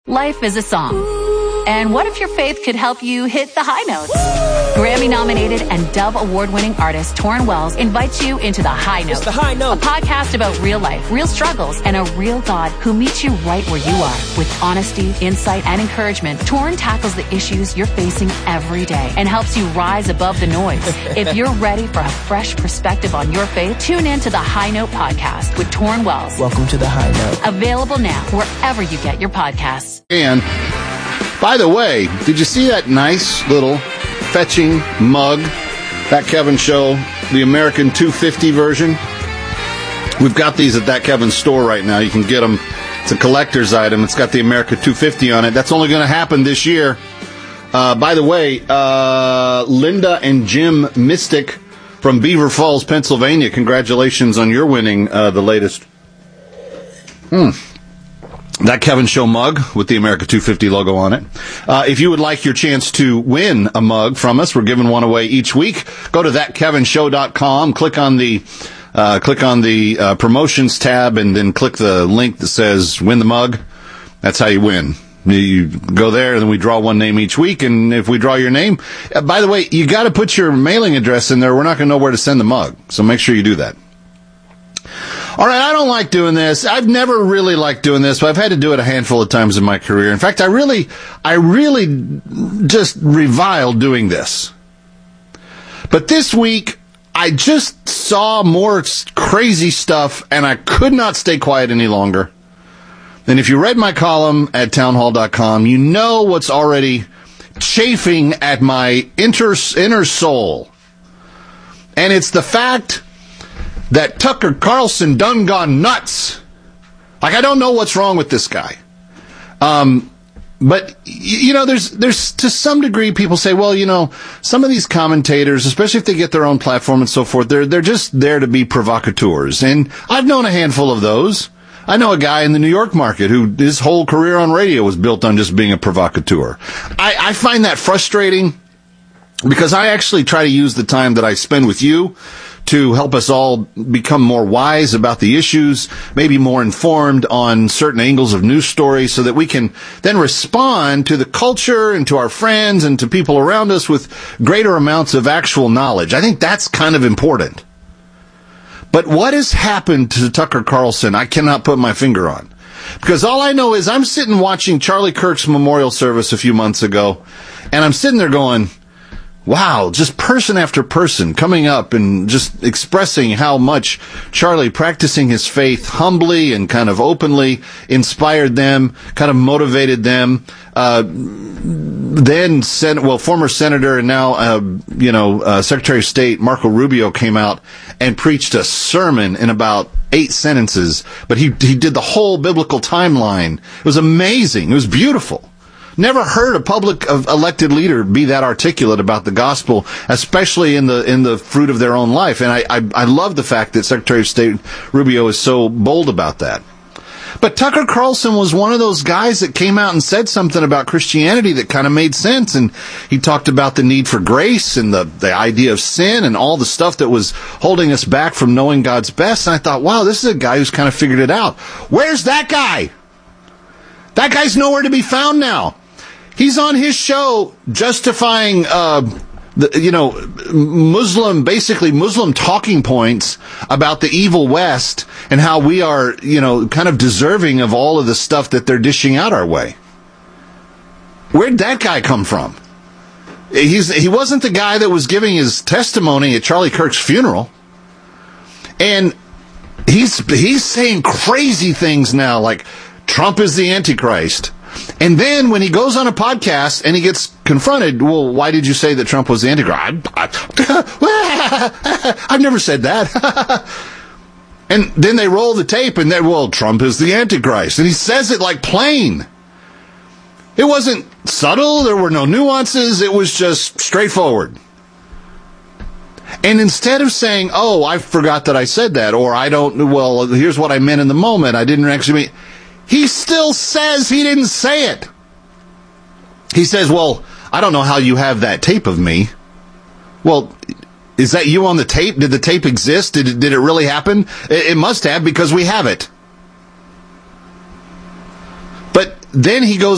Life is a song. And what if your faith could help you hit the high notes? Grammy-nominated and Dove Award-winning artist Torrin Wells invites you into The High Note. It's The High Note. A podcast about real life, real struggles, and a real God who meets you right where you are. With honesty, insight, and encouragement, Torrin tackles the issues you're facing every day and helps you rise above the noise. If you're ready for a fresh perspective on your faith, tune in to The High Note podcast with Torrin Wells. Welcome to The High Note. Available now wherever you get your podcasts. And by the way, did you see that nice little fetching mug? That Kevin Show, the American 250 version. We've got these at That Kevin store right now. You can get them. It's a collector's item. It's got the America 250 on it. That's only going to happen this year. By the way, Linda and Jim Mystic from Beaver Falls, Pennsylvania, congratulations on your winning the latest That Kevin Show mug with the America 250 logo on it. If you would like your chance to win a mug from us, we're giving one away each week. Go to thatkevinshow.com, click on the promotions tab, and then click the link that says win the mug. That's how you win. You go there, and then we draw one name each week, and if we draw your name, by the way, you got to put your mailing address in there. We're not going to know where to send the mug, so make sure you do that. All right, I don't like doing this. I've never really liked doing this, but I've had to do it a handful of times in my career. In fact, I really just revile doing this. But this week, I just saw more crazy stuff, and I could not stay quiet any longer. And if you read my column at townhall.com, you know what's already chafing at my inner soul. And it's the fact that Tucker Carlson done gone nuts. Like, I don't know what's wrong with this guy. But, you know, there's to some degree people say, well, you know, some of these commentators, especially if they get their own platform and so forth, they're just there to be provocateurs. And I've known a handful of those. I know a guy in the New York market who his whole career on radio was built on just being a provocateur. I find that frustrating because I actually try to use the time that I spend with you to help us all become more wise about the issues, maybe more informed on certain angles of news stories so that we can then respond to the culture and to our friends and to people around us with greater amounts of actual knowledge. I think that's kind of important. But what has happened to Tucker Carlson, I cannot put my finger on. Because all I know is I'm sitting watching Charlie Kirk's memorial service a few months ago, and I'm sitting there going, wow, just person after person coming up and just expressing how much Charlie, practicing his faith humbly and kind of openly, inspired them, kind of motivated them. Then, former Senator and now, Secretary of State Marco Rubio came out and preached a sermon in about 8 sentences, but he did the whole biblical timeline. It was amazing. It was beautiful. Never heard a public elected leader be that articulate about the gospel, especially in the fruit of their own life. And I love the fact that Secretary of State Rubio is so bold about that. But Tucker Carlson was one of those guys that came out and said something about Christianity that kind of made sense. And he talked about the need for grace and the idea of sin and all the stuff that was holding us back from knowing God's best. And I thought, wow, this is a guy who's kind of figured it out. Where's that guy? That guy's nowhere to be found now. He's on his show justifying, Muslim talking points about the evil West and how we are, kind of deserving of all of the stuff that they're dishing out our way. Where'd that guy come from? He wasn't the guy that was giving his testimony at Charlie Kirk's funeral. And he's saying crazy things now, like Trump is the Antichrist. And then when he goes on a podcast and he gets confronted, well, why did you say that Trump was the Antichrist? I've never said that. And then they roll the tape and Trump is the Antichrist. And he says it like plain. It wasn't subtle. There were no nuances. It was just straightforward. And instead of saying, oh, I forgot that I said that, or here's what I meant in the moment, I didn't actually mean, he still says he didn't say it. He says, well, I don't know how you have that tape of me. Well, is that you on the tape? Did the tape exist? Did it really happen? It must have, because we have it. But then he goes